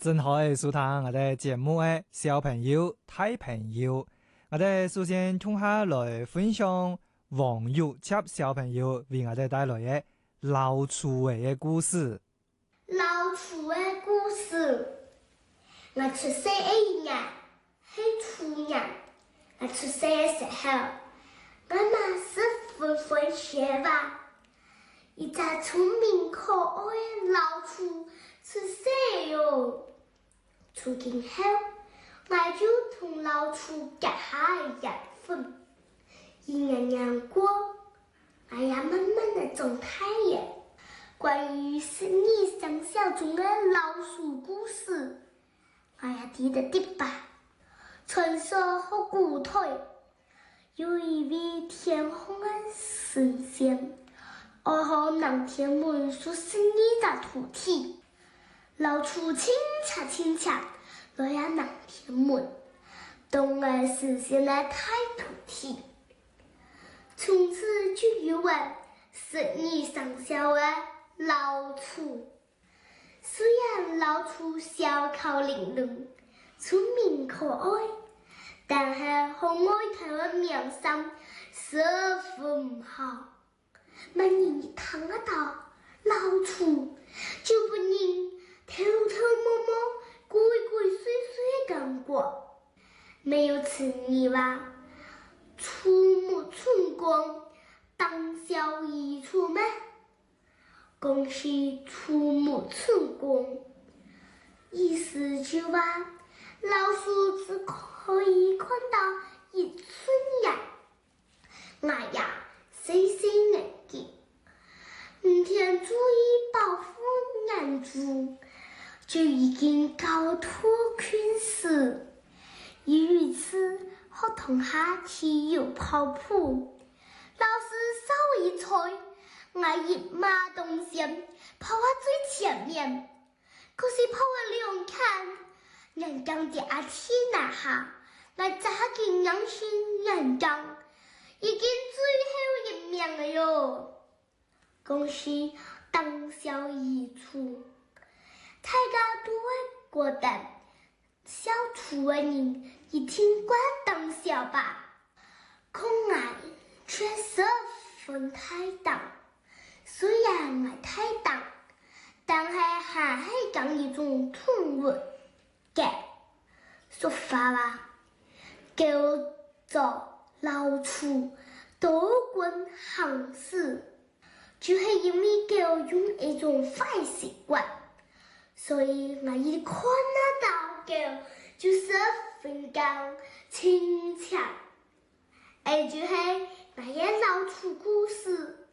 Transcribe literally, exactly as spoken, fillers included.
正好嘅收聽我哋節目嘅小朋友、大朋友，我哋首先從下來分享黃玉輯小朋友為我哋帶來嘅老鼠嘅故事。 老鼠嘅故事，我出世嘅年係兔年，我出世嘅時候，我媽是粉粉雪吧，一隻聰明可愛嘅老鼠出世喲。出生後，我就同老鼠結下緣分。一年年過，我也慢慢的長大了。關於十二生肖中的老鼠故事，我也記得的吧。傳說和古代，有一位天空的神仙，愛好讓天門所生一個徒弟。老鼠清查清查，來要讓天門，當了神仙的大徒弟。從此就有了十二生肖的老鼠。雖然老鼠小巧玲瓏、聰明可愛，但係和外頭的面相十分好。萬一你碰得到老鼠，就不能偷偷摸摸、鬼鬼祟祟咁過。沒有此意吧？鼠目寸光，當小益處嗎？恭喜鼠目寸光，意思就話老鼠只可以看到一寸眼，我呀細細眼睛，唔聽注意保護眼珠，就已經高度困死。有一次和同學體育跑步，老師稍一催，我一馬當先跑到最前面，可是跑了兩看，眼鏡跌下天那下，我扎緊兩心眼鏡，已經最後一面了喲。恭喜當小益處，大家都會覺得小兔的人一定怪當小吧，可愛卻十分太大。雖然我太大，但係還係講一種動物嘅說法吧，叫做老鼠多管閒事，就是因為叫用一種壞習慣，所以我一看得到叫就十分高輕巧。誒，就係我嘅老鼠故事。